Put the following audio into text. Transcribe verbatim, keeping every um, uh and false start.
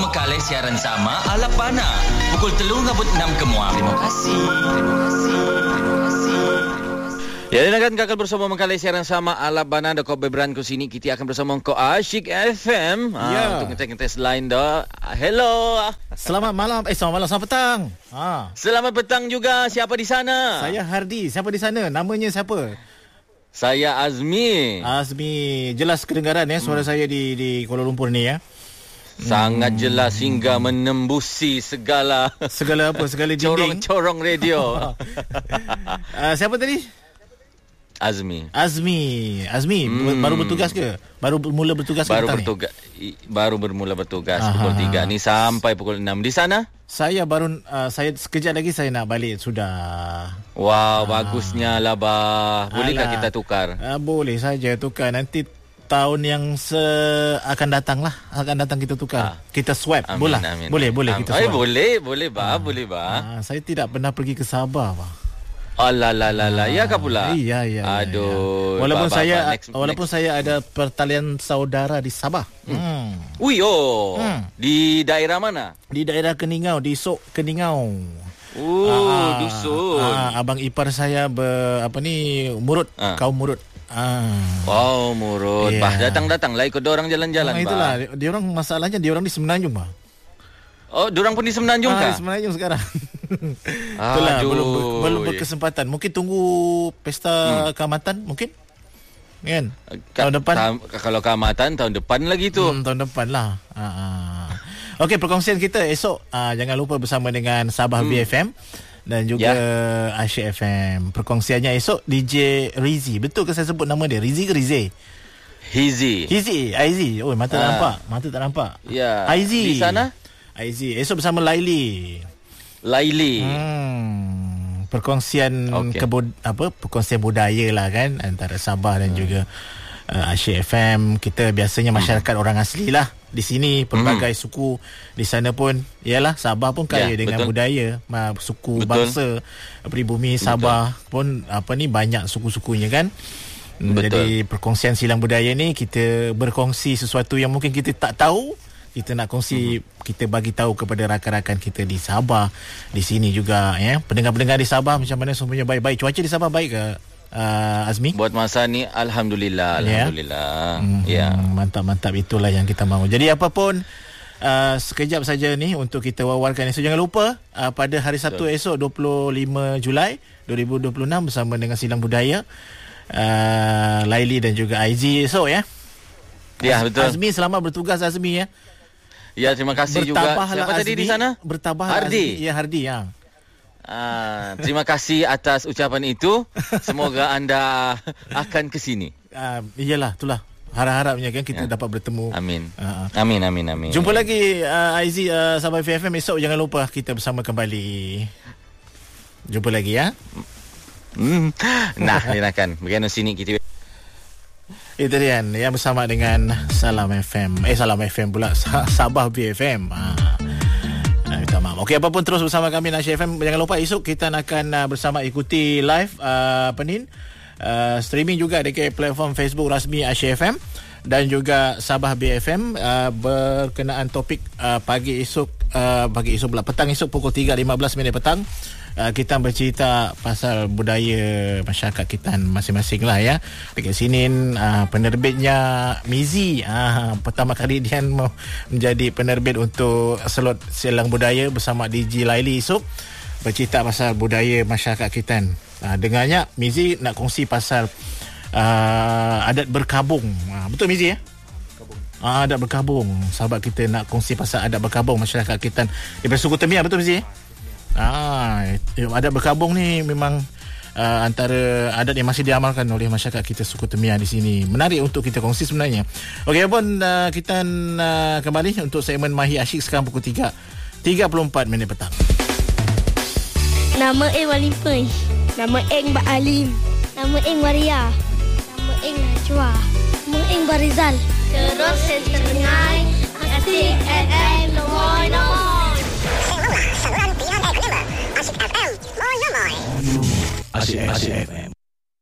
Mekalai siaran sama ala Pana. Pukul telur ngabut enam kemuang. Terima kasih. Terima kasih. Terima kasih. Ya, dan akan kakak bersama Mekalai siaran sama ala Bana. Ada kau beberan ke sini. Kita akan bersama kau Asyik F M. Ha, ya. Untuk ngetes-ngetes lain dah. Hello. Selamat malam. Eh, selamat malam. Selamat petang. Ha. Selamat petang juga. Siapa di sana? Saya Hardi. Siapa di sana? Namanya siapa? Saya Azmi. Azmi. Jelas kedengaran ya suara hmm. saya di di Kuala Lumpur ni ya. Sangat jelas hingga menembusi segala segala apa? Segala dinding. Corong-corong radio. uh, siapa tadi? Azmi. Azmi. Azmi hmm. baru bertugas ke? Baru mula bertugas baru ke bertugas i, baru bermula bertugas Aha. pukul tiga ni sampai pukul enam di sana. Saya baru uh, saya sekejap lagi saya nak balik sudah. Wow, ah. bagusnya lah bah. Bolehkah Alah. kita tukar? Uh, boleh saja tukar. Nanti tahun yang se akan datang lah akan datang kita tukar. Ah. Kita swap. Amin, boleh. Amin. Boleh, boleh Amin. kita swap. Ay, boleh, boleh bah, ah. boleh bah. Ah, saya tidak pernah pergi ke Sabah bah. Alah la la la. Ya kah pula? Iya, iya. Aduh. Ya. Walaupun bah, saya bah, next, walaupun next. saya ada pertalian saudara di Sabah. Hmm. hmm. Ui, oh. Hmm. Di daerah mana? Di daerah Keningau, di Sok Keningau. Oh, ah, dusun. Ah, abang ipar saya ber, apa ni murut, ah. kaum murut. Ah. Wow, murut. Yeah. Bah, datang-datang lah ikut orang jalan-jalan, nah, itulah. Bah. Dia orang masalahnya dia orang di Semenanjung, bah. Oh, diorang pun di Semenanjung ah, kah? Di Semenanjung sekarang. Itulah, belum belum berkesempatan. Mungkin tunggu pesta hmm. keamatan mungkin. Kan? Ka- tahun depan. Ta- kalau keamatan tahun depan lagi tu. Hmm, tahun depan lah. Ah. Okey, perkongsian kita esok ah, jangan lupa bersama dengan Sabah hmm. B F M dan juga yeah. Asyik F M. Perkongsiannya esok D J Rizy. Betul ke saya sebut nama dia? Rizy ke Rizy? Hizi. Hizi, Aizi. Oh, mata ah. tak nampak. Mata tak nampak. Ya. Aizi. Di sana? Aizi. Esok bersama Laili. Laili. Hmm. Perkongsian okay. kebud apa? Perkongsian budaya lah kan antara Sabah dan hmm. juga uh, Asyik F M. Kita biasanya masyarakat hmm. orang asli lah di sini, pelbagai hmm. suku di sana pun. Yalah, Sabah pun kaya ya, dengan betul. budaya, suku betul. bangsa pribumi Sabah betul. pun apa ni banyak suku-sukunya kan. Betul. Jadi perkongsian silang budaya ni kita berkongsi sesuatu yang mungkin kita tak tahu. Kita nak kongsi, hmm. kita bagi tahu kepada rakan-rakan kita di Sabah, di sini juga ya. Pendengar-pendengar di Sabah macam mana semuanya baik-baik. Cuaca di Sabah baik ke uh, Azmi? Buat masa ni alhamdulillah, alhamdulillah. Ya. ya. Hmm, mantap-mantap, itulah yang kita mahu. Jadi apapun uh, sekejap saja ni untuk kita wawarkan esok. Jangan lupa uh, pada hari Sabtu Betul. esok dua puluh lima Julai dua ribu dua puluh enam bersama dengan Silang Budaya uh, Laili dan juga Aizi esok ya. Ya, betul. Azmi, selamat bertugas Azmi ya. Ya, terima kasih juga. Siapa Azmi, tadi di sana? Bertabah Hardi. Azmi. Ya, Hardi ya. Ah, terima kasih atas ucapan itu. Semoga anda akan ke sini. Uh, iyalah, itulah. Harap-harapnya kan kita ya. dapat bertemu. Amin. Uh, amin, amin, amin. Jumpa lagi uh, Aizi uh, Sabah F M esok. Jangan lupa kita bersama kembali. Jumpa lagi ya. Hmm. Nah, dinakan. Bagian sini kita itu dia yang bersama dengan Salam F M. Eh Salam F M pula, Sabah B F M. Ah. Minta maaf. Okey, apapun terus bersama kami Asyik F M. Jangan lupa esok kita akan uh, bersama ikuti live uh, apa ni? Uh, streaming juga dekat platform Facebook rasmi Asyik F M dan juga Sabah B F M uh, berkenaan topik uh, pagi esok uh, pagi esok pula petang esok pukul tiga lima belas minit petang. Uh, kita bercerita pasal budaya masyarakat kita masing-masing lah ya. Dekat sini uh, penerbitnya Mizi uh, pertama kali dia menjadi penerbit untuk slot silang budaya bersama D J Laili esok bercerita pasal budaya masyarakat kita. Uh, dengarnya Mizi nak kongsi pasal uh, adat berkabung. Uh, betul Mizi ya? Uh, adat berkabung. Sahabat kita nak kongsi pasal adat berkabung masyarakat kita daripada suku Temia, betul Mizi? Ah, adat berkabung ni memang uh, antara adat yang masih diamalkan oleh masyarakat kita suku Temia di sini. Menarik untuk kita kongsi sebenarnya. Okey, pun uh, kita uh, kembali untuk segmen Mahir Asyik sekarang pukul tiga tiga puluh empat minit petang. Nama Eng Walimpai. Nama Eng Mbak Alim. Nama Eng Waria. Nama Eng Najwa. Nama Eng Barizal. Terus sentengai Asyik F M Nomor Nomor. Asyik F M Nomor Nomor. Asyik F M